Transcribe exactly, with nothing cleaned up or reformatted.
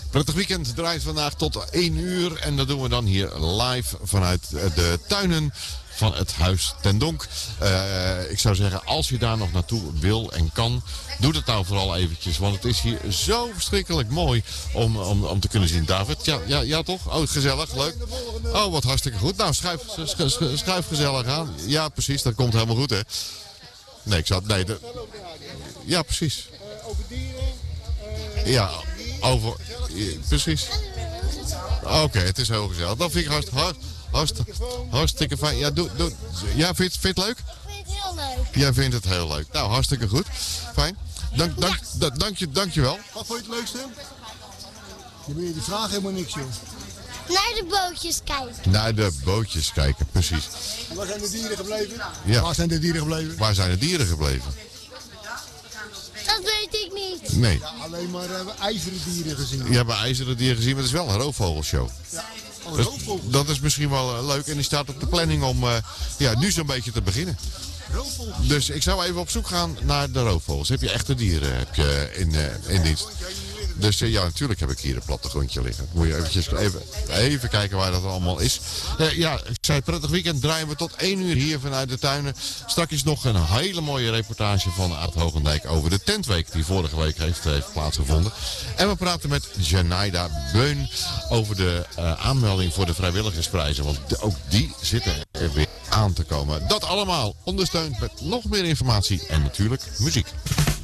Prettig weekend draait vandaag tot één uur. En dat doen we dan hier live vanuit de tuinen van het Huis ten Donk. Uh, ik zou zeggen, als je daar nog naartoe wil en kan, doe dat nou vooral eventjes. Want het is hier zo verschrikkelijk mooi om, om, om te kunnen zien. David, ja, ja, ja toch? Oh, gezellig, leuk. Oh, wat hartstikke goed. Nou, schuif, schuif, schuif gezellig aan. Ja, precies, dat komt helemaal goed, hè. Nee, ik zat... Nee, de... Ja, precies. Over dieren. Ja, over... Precies. Oké, okay, het is heel gezellig. Dat vind ik hartstikke... Hart, hartstikke, hartstikke fijn. Ja, doe, doe, ja vind, vind je het leuk? Ik vind het heel leuk. Jij vindt het heel leuk. Nou, hartstikke goed. Fijn. Dank, dank, ja. dank, je, dank je wel. Wat vond je het leukste? Je weet die vraag helemaal niks, joh. Naar de bootjes kijken. Naar de bootjes kijken, precies. En waar zijn de dieren gebleven? Ja. Waar zijn de dieren gebleven? Waar zijn de dieren gebleven? Dat weet ik niet. Nee. Ja, alleen maar hebben uh, ijzeren dieren gezien. Je hebt ijzeren dieren gezien, maar het is wel een roofvogelshow. Ja. Oh, dus, roofvogels. dat is misschien wel uh, leuk en die staat op de planning om uh, ja, nu zo'n beetje te beginnen. Roofvogels. Dus ik zou even op zoek gaan naar de roofvogels. Heb je echte dieren heb je in, uh, in dienst? Dus uh, ja, natuurlijk heb ik hier een plattegrondje liggen. Moet je eventjes even, even kijken waar dat allemaal is. Uh, ja, ik zei prettig weekend draaien we tot één uur hier vanuit de tuinen. Straks is nog een hele mooie reportage van Aad Hogendijk over de tentweek die vorige week heeft, heeft plaatsgevonden. En we praten met Janaida Beun over de uh, aanmelding voor de vrijwilligersprijzen. Want de, ook die zitten er weer aan te komen. Dat allemaal ondersteund met nog meer informatie en natuurlijk muziek.